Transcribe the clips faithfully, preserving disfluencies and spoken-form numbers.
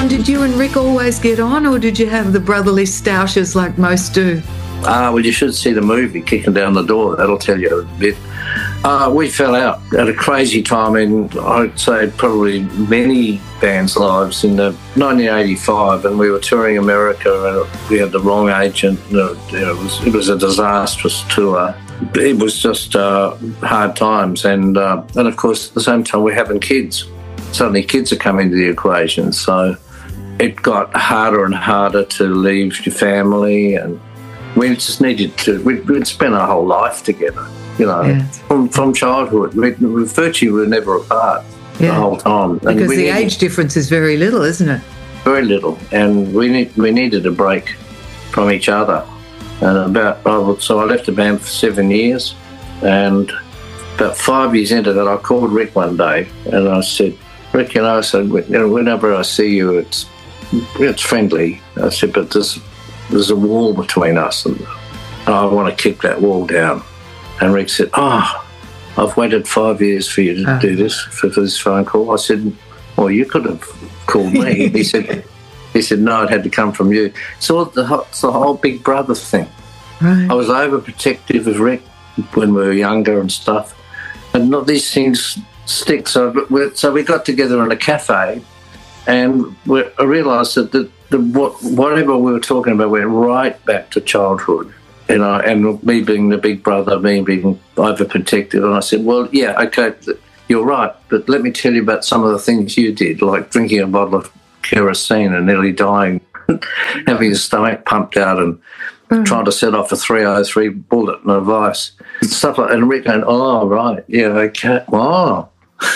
on, did you and Rick always get on, or did you have the brotherly stoushes like most do? Ah, well, you should see the movie, Kicking Down the Door. That'll tell you a bit. Uh, we fell out at a crazy time in, I'd say, probably many bands' lives in the nineteen eighty-five, and we were touring America, and we had the wrong agent. You know, it was, it was a disastrous tour. It was just uh, hard times, and uh, and of course, at the same time, we're having kids. Suddenly, kids are coming into the equation, so it got harder and harder to leave your family, and we just needed to. We'd, we'd spent our whole life together. You know, yeah. from, from childhood, we, we virtually were never apart yeah. the whole time. And because the needed, age difference is very little, isn't it? Very little, and we need, we needed a break from each other. And about so I left the band for seven years, and about five years into that, I called Rick one day, and I said, "Rick, you know, I said, you know, whenever I see you, it's it's friendly." I said, "But there's there's a wall between us, and I want to kick that wall down." And Rick said, "Oh, I've waited five years for you to oh. do this, for, for this phone call." I said, "Well, you could have called me." he said, "He said no, it had to come from you." So the whole, it's the whole Big Brother thing. Right. I was overprotective of Rick when we were younger and stuff, and not these things stick. So, we, so we got together in a cafe, and we, I realised that the, the what whatever we were talking about went right back to childhood. You know, and me being the big brother, me being overprotective. And I said, well, yeah, okay, you're right, but let me tell you about some of the things you did, like drinking a bottle of kerosene and nearly dying, having your stomach pumped out and mm. trying to set off a three oh three bullet in a vice. Stuff like that. And Rick going, oh, right, yeah, okay, wow.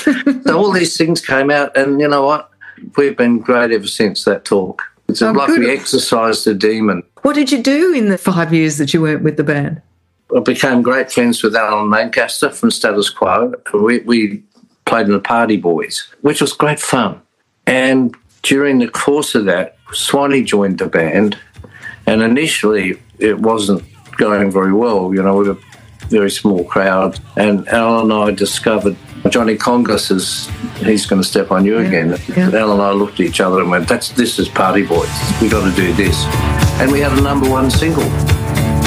So all these things came out, and you know what? We've been great ever since that talk. It's oh, like good. We exercised a demon. What did you do in the five years that you weren't with the band? I became great friends with Alan Lancaster from Status Quo. We, we played in the Party Boys, which was great fun. And during the course of that, Swanee joined the band, and initially it wasn't going very well. You know, we were a very small crowd, and Alan and I discovered Johnny Congas is, he's going to step on you yeah, again. Yeah. Alan and I looked at each other and went, "That's this is Party Boys. We got to do this." And we had a number one single.